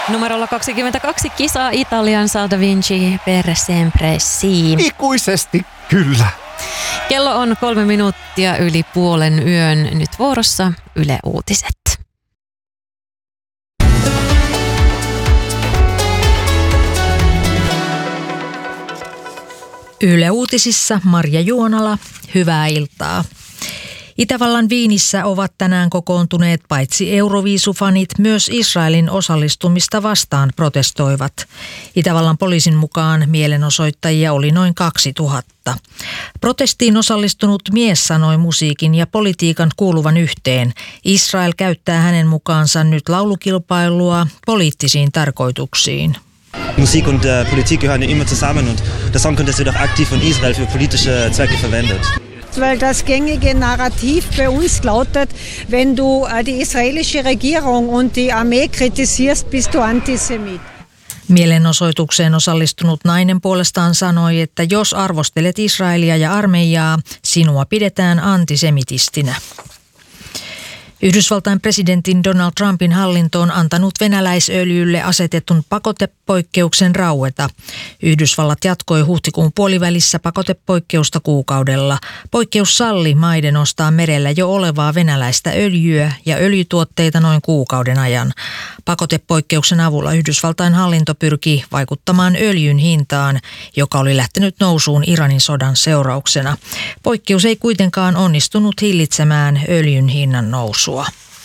Numerolla 22 kisaa Italian Da Vinci per sempre si. Ikuisesti kyllä. Kello on 3 minuuttia yli puolen yön. Nyt vuorossa Yle Uutiset. Yle Uutisissa Marja Juonala, hyvää iltaa. Itävallan Viinissä ovat tänään kokoontuneet paitsi Euroviisufanit, myös Israelin osallistumista vastaan protestoivat. Itävallan poliisin mukaan mielenosoittajia oli noin 2000. Protestiin osallistunut mies sanoi musiikin ja politiikan kuuluvan yhteen. Israel käyttää hänen mukaansa nyt laulukilpailua poliittisiin tarkoituksiin. Musik und Politik gehören ja immer zusammen und der Song könnte wird auch aktiv von Israel für politische Zwecke verwendet. Weil das gängige Narrativ bei uns lautet, wenn du die israelische Regierung und die Armee kritisierst, bist du Antisemit. Mielenosoitukseen osallistunut nainen puolestaan sanoi, että jos arvostelet Israelia ja armeijaa, sinua pidetään antisemitistinä. Yhdysvaltain presidentin Donald Trumpin hallinto on antanut venäläisöljylle asetetun pakotepoikkeuksen raueta. Yhdysvallat jatkoi huhtikuun puolivälissä pakotepoikkeusta kuukaudella. Poikkeus salli maiden ostaa merellä jo olevaa venäläistä öljyä ja öljytuotteita noin kuukauden ajan. Pakotepoikkeuksen avulla Yhdysvaltain hallinto pyrki vaikuttamaan öljyn hintaan, joka oli lähtenyt nousuun Iranin sodan seurauksena. Poikkeus ei kuitenkaan onnistunut hillitsemään öljyn hinnan nousua.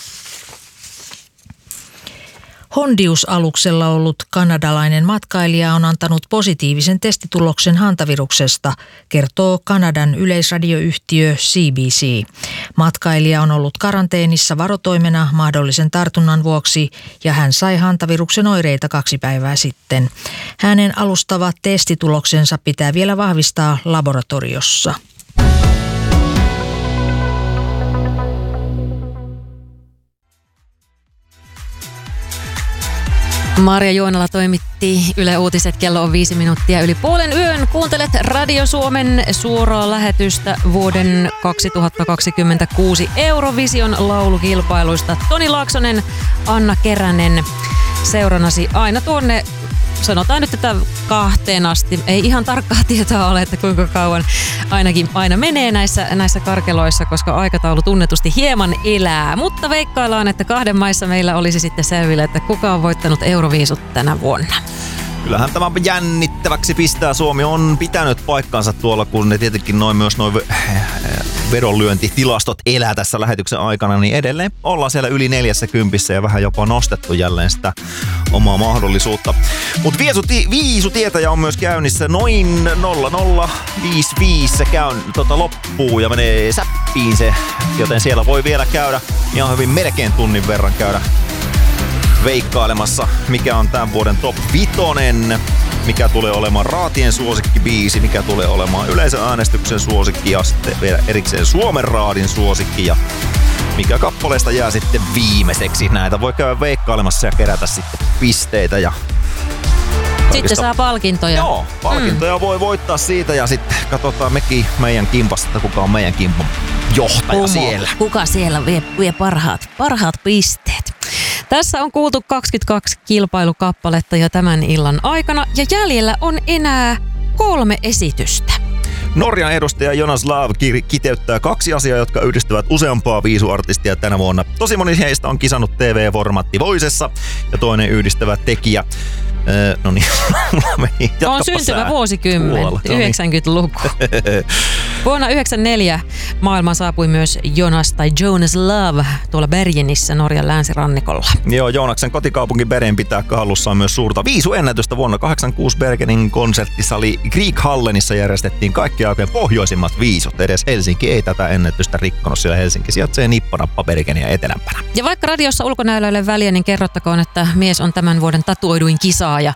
Hondius-aluksella ollut kanadalainen matkailija on antanut positiivisen testituloksen hantaviruksesta, kertoo Kanadan yleisradioyhtiö CBC. Matkailija on ollut karanteenissa varotoimena mahdollisen tartunnan vuoksi ja hän sai hantaviruksen oireita 2 päivää sitten. Hänen alustavat testituloksensa pitää vielä vahvistaa laboratoriossa. Marja Juonala toimitti Yle Uutiset. Kello on 5 minuuttia yli puolen yön. Kuuntelet Radio Suomen suoraa lähetystä vuoden 2026 Eurovision laulukilpailuista. Toni Laaksonen, Anna Keränen seurannasi aina tuonne, sanotaan nyt, että 2 asti. Ei ihan tarkkaa tietoa ole, että kuinka kauan aina menee näissä karkeloissa, koska aikataulu tunnetusti hieman elää. Mutta veikkaillaan, että 2 maissa meillä olisi sitten selville, että kuka on voittanut Euroviisut tänä vuonna. Kyllähän tämä jännittäväksi pistää. Suomi on pitänyt paikkansa tuolla, kun ne tietenkin myös noin vedonlyöntitilastot elää tässä lähetyksen aikana, niin edelleen ollaan siellä yli 40 ja vähän jopa nostettu jälleen sitä omaa mahdollisuutta. Mutta viisutietäjä on myös käynnissä noin 0055 se loppuu ja menee säppiin se, joten siellä voi vielä käydä ihan hyvin melkein tunnin verran käydä veikkailemassa, mikä on tämän vuoden top 5, mikä tulee olemaan raatien suosikkibiisi, mikä tulee olemaan yleisöäänestyksen suosikki ja sitten vielä erikseen Suomen raadin suosikki ja mikä kappaleesta jää sitten viimeiseksi. Näitä voi käydä veikkailemassa ja kerätä sitten pisteitä ja sitten saa palkintoja. Joo, palkintoja voi voittaa siitä ja sitten katsotaan meidän kimpasta, että kuka on meidän kimpan johtaja siellä. Kuka siellä vie parhaat pisteet. Tässä on kuultu 22 kilpailukappaletta jo tämän illan aikana ja jäljellä on enää 3 esitystä. Norjan edustaja Jonas Lav kiteyttää 2 asiaa, jotka yhdistävät useampaa viisuartistia tänä vuonna. Tosi moni heistä on kisannut TV-formaatti Voicessa ja toinen yhdistävä tekijä. No niin, on syntyvä vuosikymmen, 90-luku. Vuonna 1994 maailmaan saapui myös Jonas Love tuolla Bergenissä Norjan länsirannikolla. Joo, Joonaksen kotikaupunki Bergen pitää hallussaan myös suurta viisuennätystä. Vuonna 1986 Bergenin konserttisali Grieghallenissa järjestettiin kaikkien aikojen pohjoisimmat viisut. Edes Helsinki ei tätä ennätystä rikkonut, sillä Helsinki sijaitsee nippanappa Bergeniä etelämpänä. Ja vaikka radiossa ulkonäöllä ei ole väliä, niin kerrottakoon, että mies on tämän vuoden tatuoiduin kisaaja.